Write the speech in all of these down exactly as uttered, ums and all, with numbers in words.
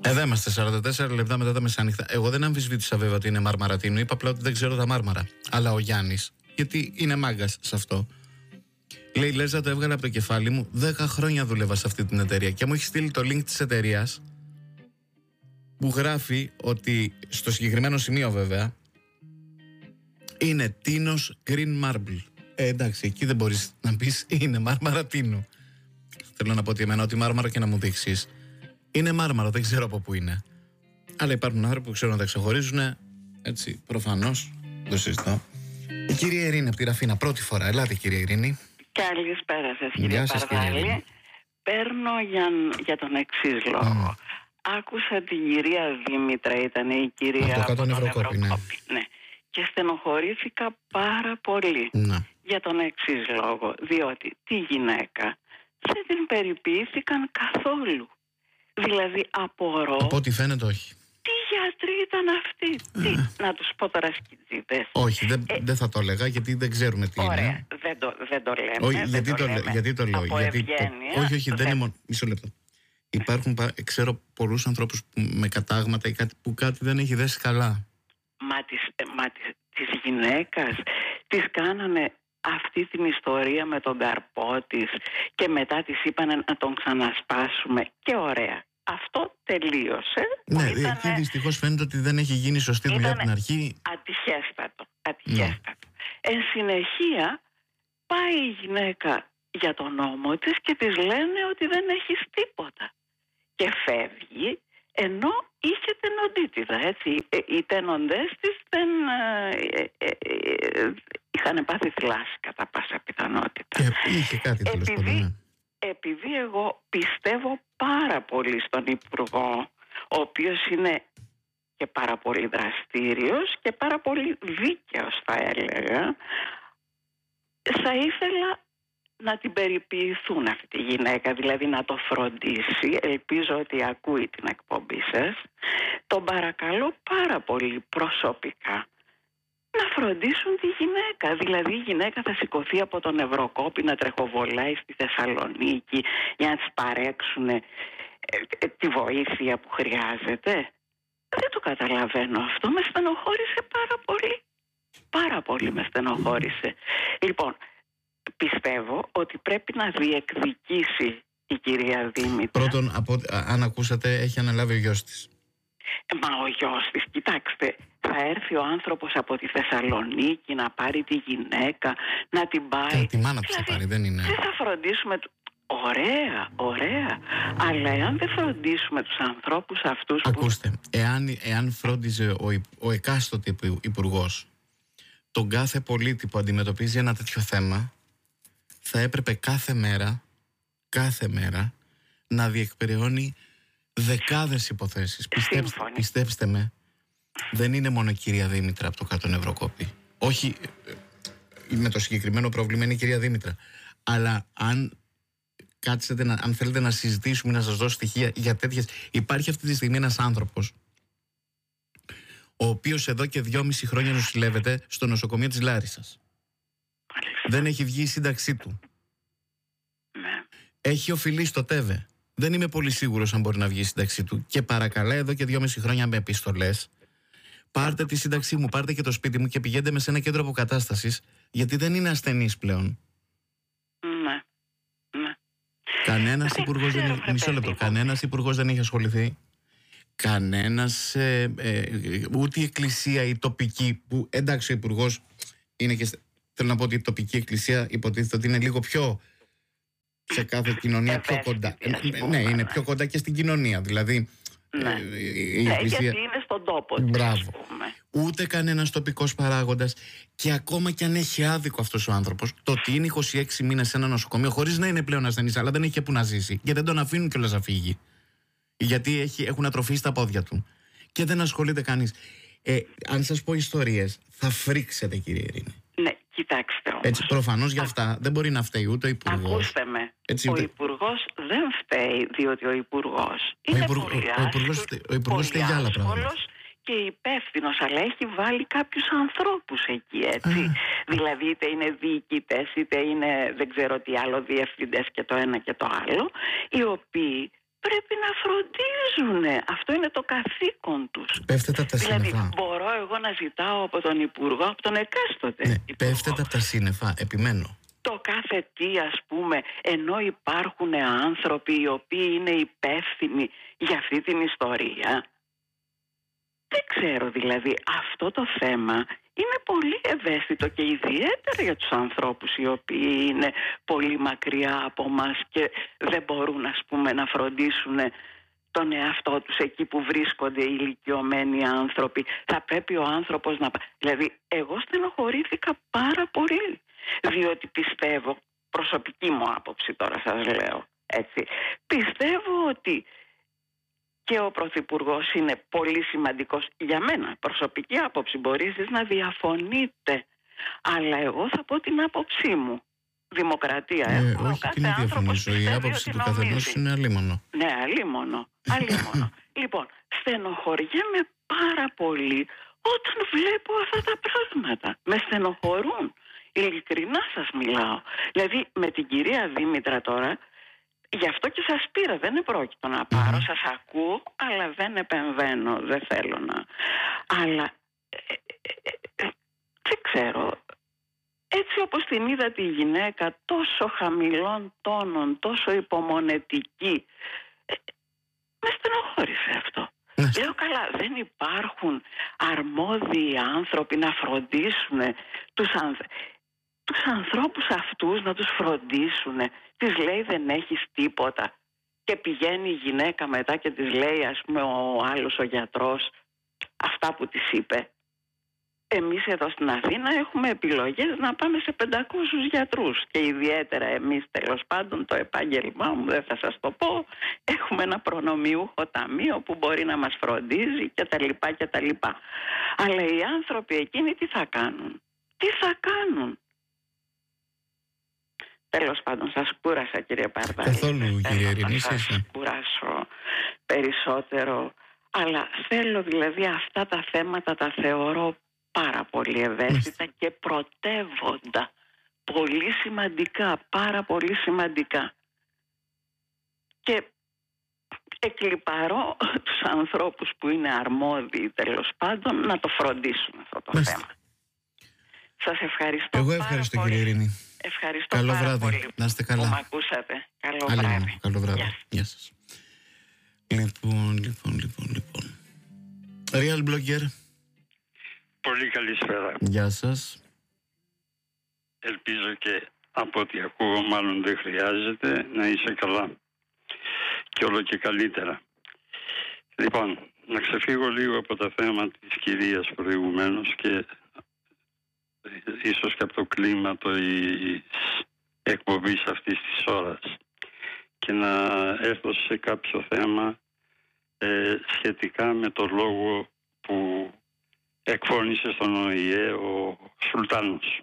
Εδώ είμαστε σαράντα τέσσερα λεπτά μετά τα μεσάνυχτα. Εγώ δεν αμφισβήτησα βέβαια ότι είναι Μαρμαρατίνου. Είπα απλά ότι δεν ξέρω τα Μάρμαρα. Αλλά ο Γιάννης, γιατί είναι μάγκας σε αυτό, λέει: Λέζα, το έβγαλα από το κεφάλι μου. Δέκα χρόνια δούλευα σε αυτή την εταιρεία. Και μου έχει στείλει το link της εταιρείας που γράφει ότι στο συγκεκριμένο σημείο βέβαια είναι Τίνος Green Marble. Ε, εντάξει, εκεί δεν μπορείς να πεις είναι Μάρμαρα Τίνου. Θέλω να πω ότι εμένα ό,τι Μάρμαρα και να μου δείξεις είναι Μάρμαρα, δεν ξέρω από πού είναι. Αλλά υπάρχουν άνθρωποι που ξέρουν να τα ξεχωρίζουν. Έτσι, προφανώς, το συζητώ. Η κυρία Ειρήνη από τη Ραφίνα, πρώτη φορά. Ελάτε, κυρία Ειρήνη. Καλησπέρα σας, κύριε Παρδάλη. Παίρνω για, για τον εξής λόγο. Mm. Άκουσα την κυρία Δήμητρα, ήταν η κυρία από, από τον Ευρωκόπη, ναι. ναι. Και στενοχωρήθηκα πάρα πολύ. Ναι. Για τον εξής λόγο. Διότι τη γυναίκα δεν την περιποιήθηκαν καθόλου. Δηλαδή απορώ. Από ό,τι φαίνεται όχι. Τι γιατροί ήταν αυτοί. Ε. Τι, να τους πω τώρα σκιτζίδες. Όχι, δεν ε. δε θα το έλεγα γιατί δεν ξέρουμε τι ωραία, είναι. δεν το, δεν το λέμε. Όχι, δεν γιατί, το το, λέμε. γιατί το λέω. Από γιατί, ευγένεια, όχι, όχι, δεν είναι μόνο. Μισό λεπτό. Υπάρχουν, ξέρω πολλούς ανθρώπους που, με κατάγματα ή κάτι, που κάτι δεν έχει δέσει καλά. Μα της, μα της, της γυναίκας της κάνανε αυτή την ιστορία με τον καρπό της και μετά της είπανε να τον ξανασπάσουμε και ωραία. Αυτό τελείωσε. Ναι, ήτανε, και δυστυχώς φαίνεται ότι δεν έχει γίνει σωστή δουλειά από την αρχή. Ατυχέστατο, ατυχέστατο. Ναι. Εν συνεχεία πάει η γυναίκα για τον νόμο της και της λένε ότι δεν έχεις τίποτα. Και φεύγει ενώ είχε τενοντίτιδα, έτσι. Οι τενοντές της δεν ε, ε, ε, είχαν πάθει θλάση κατά πάσα πιθανότητα. Και είχε κάτι τέλος επειδή, πάντων. επειδή εγώ πιστεύω πάρα πολύ στον Υπουργό, ο οποίος είναι και πάρα πολύ δραστήριος και πάρα πολύ δίκαιος θα έλεγα, θα ήθελα να την περιποιηθούν αυτή τη γυναίκα, δηλαδή να το φροντίσει. Ελπίζω ότι ακούει την εκπομπή σας. Τον παρακαλώ πάρα πολύ προσωπικά να φροντίσουν τη γυναίκα. Δηλαδή η γυναίκα θα σηκωθεί από τον Ευρωκόπη να τρεχοβολάει στη Θεσσαλονίκη για να της παρέξουν ε, ε, τη βοήθεια που χρειάζεται. Δεν το καταλαβαίνω αυτό. Με στενοχώρησε πάρα πολύ. Πάρα πολύ με στενοχώρησε. Λοιπόν, πιστεύω ότι πρέπει να διεκδικήσει η κυρία Δήμητρα. Πρώτον, από, αν ακούσατε, έχει αναλάβει ο γιος της. Μα ο γιος της, κοιτάξτε, θα έρθει ο άνθρωπος από τη Θεσσαλονίκη να πάρει τη γυναίκα, να την πάρει. Και τη μάνα της θα πάρει, δεν είναι. Δεν θα φροντίσουμε. Ωραία, ωραία. Αλλά εάν δεν φροντίσουμε τους ανθρώπους αυτούς. Ακούστε, που... εάν, εάν φρόντιζε ο, ο εκάστοτε υπουργός τον κάθε πολίτη που αντιμετωπίζει ένα τέτοιο θέμα, θα έπρεπε κάθε μέρα, κάθε μέρα να διεκπεραιώνει δεκάδες υποθέσεις. Πιστέψτε, πιστέψτε με, δεν είναι μόνο η κυρία Δήμητρα από το κάτω Ευρωκόπη. Όχι, με το συγκεκριμένο πρόβλημα είναι η κυρία Δήμητρα. Αλλά αν κάτσετε, να, αν θέλετε να συζητήσουμε, να σας δώσω στοιχεία για τέτοιες... Υπάρχει αυτή τη στιγμή ένας άνθρωπος ο οποίος εδώ και δυόμιση χρόνια νοσηλεύεται στο νοσοκομείο της Λάρισσας. Δεν έχει βγει η σύνταξή του. Ναι. Έχει οφειλεί στο ΤΕΒΕ. Δεν είμαι πολύ σίγουρος αν μπορεί να βγει η σύνταξή του. Και παρακαλά εδώ και δυόμιση χρόνια με επιστολές. Πάρτε τη σύνταξή μου, πάρτε και το σπίτι μου και πηγαίνετε με σε ένα κέντρο αποκατάστασης, γιατί δεν είναι ασθενής πλέον. Ναι. Ναι. Κανένας υπουργός δεν, μισό λεπτό, κανένας υπουργός δεν έχει ασχοληθεί. Κανένας, ε, ε, ούτε η εκκλησία η τοπική, που εντάξει ο υπουργός είναι και... Θέλω να πω ότι η τοπική εκκλησία υποτίθεται ότι είναι λίγο πιο σε κάθε κοινωνία πιο κοντά. Ναι, είναι πιο κοντά και στην κοινωνία. Δηλαδή ναι. η ναι, εκκλησία... γιατί είναι στον τόπο της. Μπράβο. Ούτε κανένας τοπικός παράγοντας. Και ακόμα κι αν έχει άδικο αυτός ο άνθρωπος, το ότι είναι είκοσι έξι μήνες σε ένα νοσοκομείο χωρίς να είναι πλέον ασθενής, αλλά δεν έχει και που να ζήσει. Και δεν τον αφήνουν κιόλας να φύγει. Γιατί έχει, έχουν ατροφή στα πόδια του. Και δεν ασχολείται κανείς. Ε, αν σας πω ιστορίες, θα φρίξετε, κύριε Ειρήνη. Ναι, κοιτάξτε όμως. Έτσι, προφανώς για αυτά δεν μπορεί να φταίει ούτε ο υπουργός. Ακούστε με. Έτσι, ο ούτε... υπουργός δεν φταίει, διότι ο υπουργός είναι υπουργ... πολύ ο υπουργός, ο υπουργός φταίει για άλλα πράγματα. Και υπεύθυνος, αλλά έχει βάλει κάποιους ανθρώπους εκεί, έτσι. Α. Δηλαδή είτε είναι διοικητές, είτε είναι δεν ξέρω τι άλλο, διευθυντές και το ένα και το άλλο, οι οποίοι πρέπει να φροντίσουν φροντίζουνε. Αυτό είναι το καθήκον τους. Πέφτετε από τα δηλαδή, σύννεφα. μπορώ εγώ να ζητάω από τον Υπουργό, από τον εκάστοτε Ναι, Υπουργό, πέφτετε από τα σύννεφα, επιμένω. το κάθε τι, ας πούμε, ενώ υπάρχουν άνθρωποι οι οποίοι είναι υπεύθυνοι για αυτή την ιστορία. Δεν ξέρω, δηλαδή, αυτό το θέμα είναι πολύ ευαίσθητο και ιδιαίτερα για τους ανθρώπους οι οποίοι είναι πολύ μακριά από μας και δεν μπορούν, ας πούμε, να φροντίσουν τον εαυτό τους εκεί που βρίσκονται οι ηλικιωμένοι άνθρωποι. Θα πρέπει ο άνθρωπος να... Δηλαδή, εγώ στενοχωρήθηκα πάρα πολύ, διότι πιστεύω, προσωπική μου άποψη τώρα σας λέω, έτσι, πιστεύω ότι και ο Πρωθυπουργός είναι πολύ σημαντικός για μένα. Προσωπική άποψη, μπορεί εσείς να διαφωνείτε, αλλά εγώ θα πω την άποψή μου. Δημοκρατία Ε, έχουμε. όχι, τι να διαφωνήσω. Η άποψη του καθενός είναι αλίμονο. Ναι, αλίμονο. αλίμονο. Λοιπόν, στενοχωριέμαι πάρα πολύ όταν βλέπω αυτά τα πράγματα. Με στενοχωρούν. Ειλικρινά σας μιλάω. Δηλαδή, με την κυρία Δήμητρα τώρα, γι' αυτό και σας πήρα, δεν επρόκειτο να πάρω, mm-hmm. σας ακούω, αλλά δεν επεμβαίνω, δεν θέλω να... Αλλά, ε, ε, ε, δεν ξέρω, έτσι όπως την είδα τη γυναίκα, τόσο χαμηλών τόνων, τόσο υπομονετική, ε, με στενοχώρησε αυτό. Mm. Λέω, καλά, δεν υπάρχουν αρμόδιοι άνθρωποι να φροντίσουν τους ανθρώπους. Τους ανθρώπους αυτούς να τους φροντίσουν. Της λέει δεν έχεις τίποτα. Και πηγαίνει η γυναίκα μετά και της λέει, ας πούμε, ο άλλος ο γιατρός αυτά που της είπε. Εμείς εδώ στην Αθήνα έχουμε επιλογές να πάμε σε πεντακόσιους γιατρούς. Και ιδιαίτερα εμείς, τέλος πάντων, το επάγγελμά μου, δεν θα σας το πω, έχουμε ένα προνομιούχο ταμείο που μπορεί να μας φροντίζει και τα λοιπά και τα λοιπά. Αλλά οι άνθρωποι εκείνοι τι θα κάνουν? Τι θα κάνουν? Τέλος πάντων, σας κούρασα, κύριε Παρδάλη. Καθόλου, κύριε Ειρήνη. Θα σας κουράσω περισσότερο. Αλλά θέλω, δηλαδή, αυτά τα θέματα τα θεωρώ πάρα πολύ ευαίσθητα mm. και πρωτεύοντα. Πολύ σημαντικά, πάρα πολύ σημαντικά. Και εκλιπαρώ τους ανθρώπους που είναι αρμόδιοι, τέλος πάντων, να το φροντίσουν αυτό το Μάλιστα. θέμα. Σας ευχαριστώ. Εγώ ευχαριστώ, πάρα κύριε πολύ. Ειρήνη. Ευχαριστώ καλό πάρα βράδυ. πολύ Να είστε καλά. που με ακούσατε. Καλό Άλλη βράδυ. Μόνο. Καλό βράδυ. Γεια. Γεια σας. Λοιπόν, λοιπόν, λοιπόν, λοιπόν. Real Blogger. Πολύ καλησπέρα. Γεια σας. Ελπίζω και από ό,τι ακούω, μάλλον δεν χρειάζεται, να είσαι καλά. Και όλο και καλύτερα. Λοιπόν, να ξεφύγω λίγο από το θέμα της κυρίας προηγουμένως και ίσως και από το κλίμα της εκπομπής αυτής της ώρας και να έρθω σε κάποιο θέμα ε, σχετικά με το λόγο που εκφώνησε στον Ο Η Ε ο Σουλτάνος.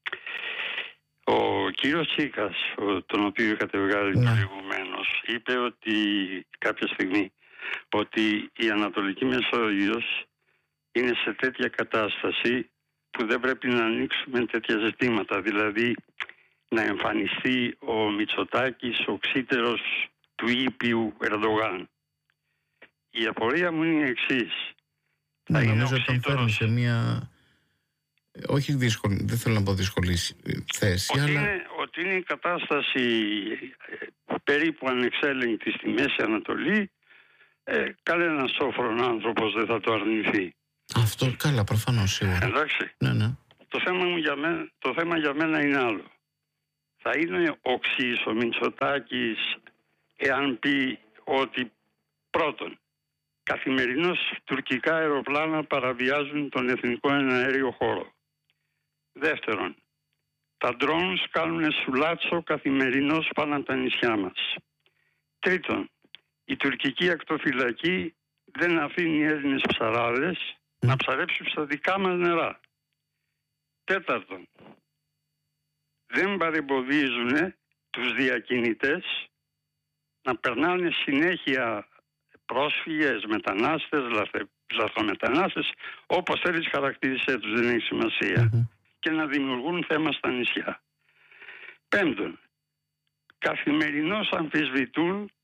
Ο κύριος Τσίκας, τον οποίο είχατε βγάλει ναι. προηγουμένως, είπε ότι κάποια στιγμή ότι η Ανατολική Μεσόγειος είναι σε τέτοια κατάσταση που δεν πρέπει να ανοίξουμε τέτοια ζητήματα. Δηλαδή να εμφανιστεί ο Μητσοτάκης, ο ξύτερος του ήπιου Ερντογάν. Η απορία μου είναι η εξής. Ναι, νομίζω ότι τον φέρνει σε μια... Όχι δύσκολη, δεν θέλω να πω δύσκολη θέση, ότι, αλλά... είναι, ότι είναι η κατάσταση περίπου ανεξέλεγκτη στη Μέση Ανατολή, ε, κανένας σόφρον άνθρωπος δεν θα το αρνηθεί. Αυτό, καλά, προφανώς, σίγουρα. Εντάξει. Ναι, ναι. Το θέμα, μου για μένα, το θέμα για μένα είναι άλλο. Θα είναι οξύς ο Μητσοτάκης εάν πει ότι πρώτον, καθημερινώς τουρκικά αεροπλάνα παραβιάζουν τον εθνικό εναέριο χώρο. Δεύτερον, τα drones κάνουν σουλάτσο καθημερινώς πάνω από τα νησιά μας. Τρίτον, η τουρκική ακτοφυλακή δεν αφήνει Έλληνες ψαράδες mm. να ψαρέψουν στα δικά μας νερά. Τέταρτον, δεν παρεμποδίζουν τους διακινητές να περνάνε συνέχεια πρόσφυγες, μετανάστες, λαθε, λαθρομετανάστες, όπως θέλεις χαρακτήρισέ τους, δεν έχει σημασία, mm-hmm. και να δημιουργούν θέμα στα νησιά. Πέμπτον, καθημερινώς αμφισβητούν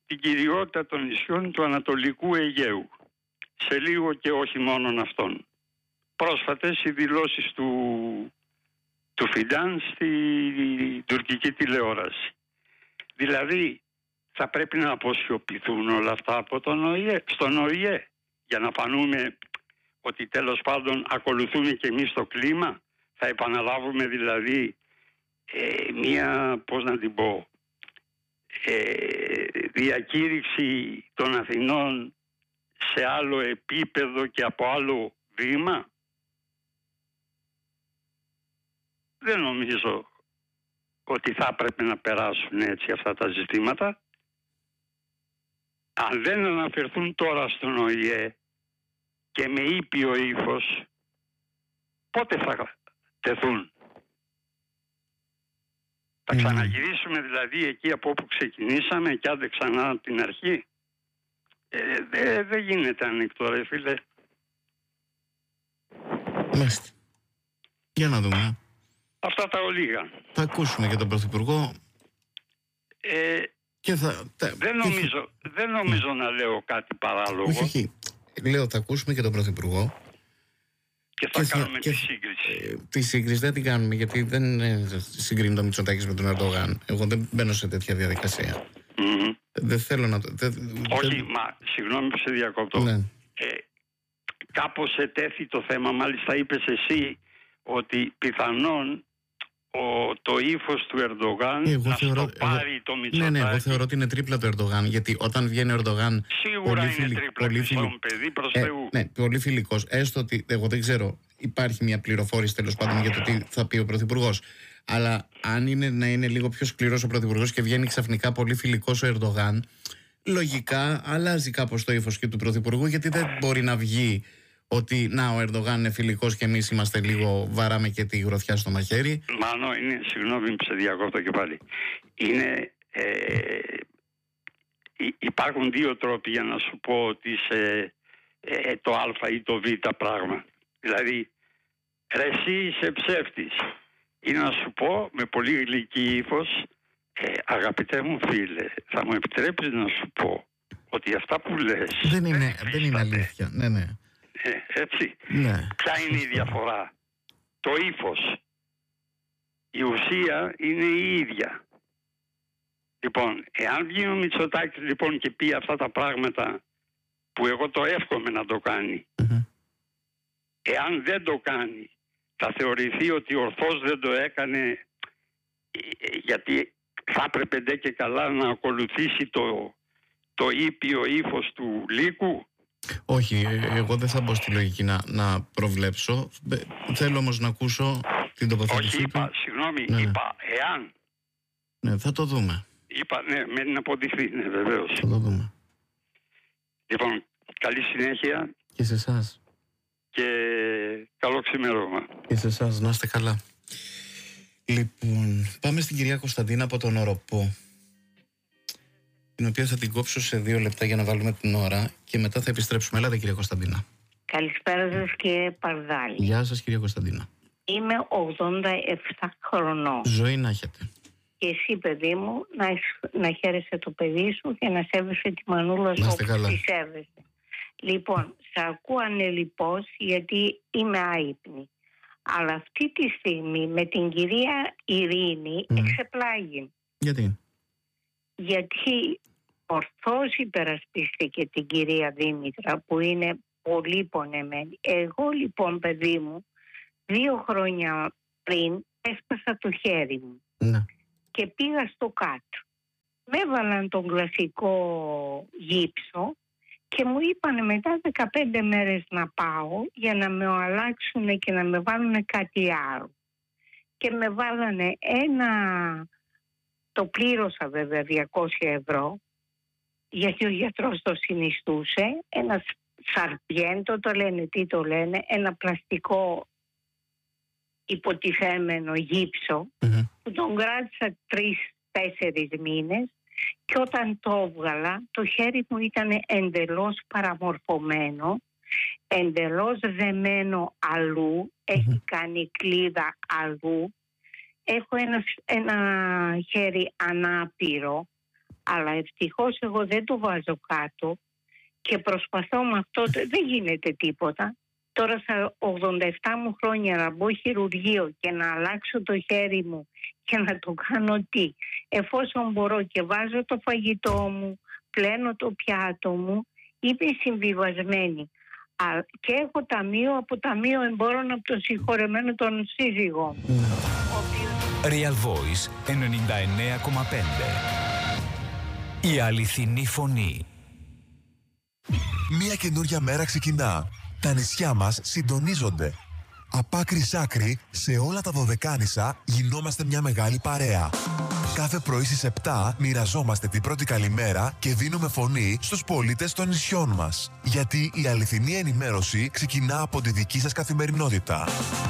την κυριότητα των νησιών του Ανατολικού Αιγαίου. Σε λίγο και όχι μόνον αυτών. Πρόσφατες οι δηλώσεις του, του Φιντάν στη τουρκική τηλεόραση. Δηλαδή θα πρέπει να αποσιωπηθούν όλα αυτά από τον ΟΗΕ, στον ΟΗΕ, για να φανούμε ότι τέλος πάντων ακολουθούμε και εμείς το κλίμα. Θα επαναλάβουμε δηλαδή ε, μία, πώς να την πω, ε, διακήρυξη των Αθηνών σε άλλο επίπεδο και από άλλο βήμα. Δεν νομίζω ότι θα έπρεπε να περάσουν έτσι αυτά τα ζητήματα. Αν δεν αναφερθούν τώρα στον ΟΗΕ και με ήπιο ύφος, πότε θα τεθούν? Θα ξαναγυρίσουμε δηλαδή εκεί από όπου ξεκινήσαμε και άντε ξανά από την αρχή? Ε, δεν δε γίνεται ανοιχτό, ρε φίλε. Μάλιστα. Για να δούμε. Αυτά τα ολίγα. Θα ακούσουμε και τον Πρωθυπουργό. Ε, και θα, τα, δεν νομίζω, θα... δεν νομίζω να λέω κάτι παράλογο. Όχι, όχι. Λέω θα ακούσουμε και τον Πρωθυπουργό. Και θα και κάνουμε θα, τη σύγκριση. Ε, τη σύγκριση δεν την κάνουμε, γιατί δεν ε, συγκρίνει το Μητσοτάκης με τον Ερντογάν. Εγώ δεν μπαίνω σε τέτοια διαδικασία. Mm-hmm. Δεν θέλω να το... Δεν, όχι, δεν... μα συγγνώμη που σε διακόπτω. Ναι. Ε, κάπως ετέθη το θέμα, μάλιστα είπες εσύ ότι πιθανόν ο, το ύφος του Ερντογάν εγώ να θεωρώ, στο πάρει εγώ, το Μητσοτάκη. Ναι, ναι, εγώ θεωρώ ότι είναι τρίπλα το Ερντογάν, γιατί όταν βγαίνει ο Ερντογάν σίγουρα πολύ είναι φιλ, τρίπλα, πολύ φιλ, παιδί προς ε, Θεού. Ναι, πολύ φιλικός, έστω ότι εγώ δεν ξέρω, υπάρχει μια πληροφόρηση τέλος πάντων για το τι θα πει ο Πρωθυπουργός. Αλλά αν είναι να είναι λίγο πιο σκληρός ο Πρωθυπουργός και βγαίνει ξαφνικά πολύ φιλικός ο Ερντογάν, λογικά αλλάζει κάπως το ύφος και του Πρωθυπουργού, γιατί δεν μπορεί να βγει ότι να ο Ερντογάν είναι φιλικός και εμείς είμαστε λίγο βαράμε και τη γροθιά στο μαχαίρι. Μάνο, είναι, συγγνώμη που σε διακόπτω και πάλι. Είναι, ε, υπάρχουν δύο τρόποι για να σου πω ότι είσαι ε, το α ή το β πράγμα. Δηλαδή, ρε εσύ είσαι ψεύτης. Ή να σου πω με πολύ γλυκή ύφος, ε, αγαπητέ μου φίλε, θα μου επιτρέψεις να σου πω ότι αυτά που λες δεν είναι, δεν είναι αλήθεια. Ναι, ναι. Ε, έτσι. Ναι. Ποια είναι η διαφορά? Το ύφος. Η ουσία είναι η ίδια. Λοιπόν, εάν βγει ο Μητσοτάκης λοιπόν και πει αυτά τα πράγματα που εγώ το εύχομαι να το κάνει, mm-hmm. εάν δεν το κάνει, θα θεωρηθεί ότι ορθώς δεν το έκανε, γιατί θα έπρεπε ντε και καλά να ακολουθήσει το, το ήπιο ύφος του λύκου. Όχι, εγώ δεν θα μπω στη λογική να, να προβλέψω. Θέλω όμως να ακούσω την τοποθέτησή του. Όχι, είπα, συγγνώμη, ναι, είπα, εάν. Ναι, θα το δούμε. Είπα, ναι, μένει να αποδειχθεί, ναι, βεβαίως. Θα το δούμε. Λοιπόν, καλή συνέχεια. Και σε εσάς. Και καλό ξημέρωμα. Και σε εσάς, να είστε καλά. Λοιπόν, πάμε στην κυρία Κωνσταντίνα από τον Οροπό, την οποία θα την κόψω σε δύο λεπτά για να βάλουμε την ώρα και μετά θα επιστρέψουμε. Έλατε κυρία Κωνσταντίνα. Καλησπέρα σας κύριε Παρδάλη. Γεια σας κυρία Κωνσταντίνα. Είμαι ογδόντα επτά χρονών. Ζωή να έχετε. Και εσύ παιδί μου να, να χαίρεσαι το παιδί σου και να σέβεσαι τη μανούλα σου όπως τη σέβεσαι. Λοιπόν, σε ακούω ανελιπώς γιατί είμαι άυπνη. Αλλά αυτή τη στιγμή με την κυρία Ειρήνη mm. εξεπλάγει. Γιατί? Γιατί ορθώς υπερασπίστηκε την κυρία Δήμητρα που είναι πολύ πονεμένη. Εγώ λοιπόν παιδί μου δύο χρόνια πριν έσπασα το χέρι μου mm. και πήγα στο κάτω. Με έβαλαν τον κλασικό γύψο και μου είπαν μετά δεκαπέντε μέρες να πάω για να με αλλάξουν και να με βάλουν κάτι άλλο. Και με βάλανε ένα, το πλήρωσα βέβαια διακόσια ευρώ, γιατί ο γιατρός το συνιστούσε, ένα σαρπιέντο το λένε, τι το λένε, ένα πλαστικό υποτιθέμενο γύψο, mm-hmm. που τον κράτησα τρεις-τέσσερις μήνες. Και όταν το έβγαλα, το χέρι μου ήταν εντελώς παραμορφωμένο, εντελώς δεμένο αλλού, mm-hmm. έχει κάνει κλίδα αλλού. Έχω ένα, ένα χέρι ανάπηρο, Αλλά ευτυχώς εγώ δεν το βάζω κάτω και προσπαθώ με αυτό, δεν γίνεται τίποτα. Τώρα στα ογδόντα επτά μου χρόνια να μπω χειρουργείο και να αλλάξω το χέρι μου και να το κάνω τι. Εφόσον μπορώ και βάζω το φαγητό μου, πλένω το πιάτο μου, είμαι συμβιβασμένη. Και έχω ταμείο από ταμείο εμπόρων από τον συγχωρεμένο τον σύζυγό μου. Ναι. Οποίος... Real Voice ενενήντα εννέα κόμμα πέντε. Η αληθινή φωνή. Μια καινούρια μέρα ξεκινά. Τα νησιά μας συντονίζονται. Απ' άκρη σ' άκρη, σε όλα τα Δωδεκάνησα γινόμαστε μια μεγάλη παρέα. Κάθε πρωί στις επτά μοιραζόμαστε την πρώτη καλημέρα και δίνουμε φωνή στους πολίτες των νησιών μας. Γιατί η αληθινή ενημέρωση ξεκινά από τη δική σας καθημερινότητα.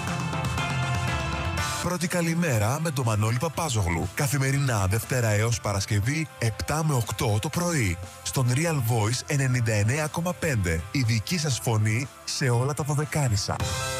Πρώτη καλημέρα με τον Μανώλη Παπάζογλου. Καθημερινά Δευτέρα έως Παρασκευή επτά με οκτώ το πρωί. Στον Real Voice ενενήντα εννέα κόμμα πέντε. Η δική σας φωνή σε όλα τα Δωδεκάνησα.